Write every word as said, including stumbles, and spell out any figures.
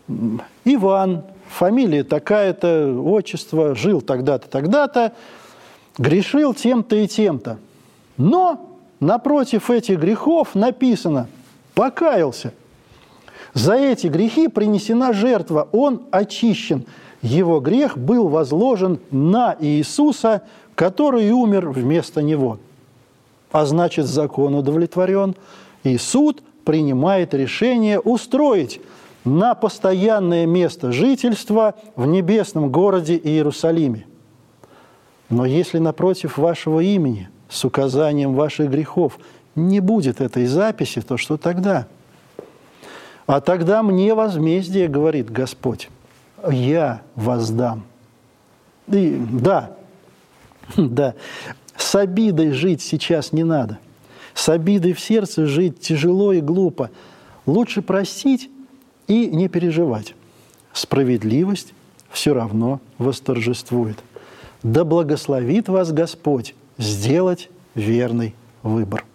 Иван, фамилия такая-то, отчество, жил тогда-то, тогда-то, грешил тем-то и тем-то. Но напротив этих грехов написано «покаялся». За эти грехи принесена жертва, он очищен. Его грех был возложен на Иисуса, который умер вместо него. А значит, закон удовлетворен, и суд принимает решение устроить на постоянное место жительства в небесном городе Иерусалиме. Но если напротив вашего имени с указанием ваших грехов не будет этой записи, то что тогда? А тогда мне возмездие, говорит Господь, я воздам. И да, да, с обидой жить сейчас не надо. С обидой в сердце жить тяжело и глупо. Лучше простить и не переживать. Справедливость все равно восторжествует. Да благословит вас Господь сделать верный выбор.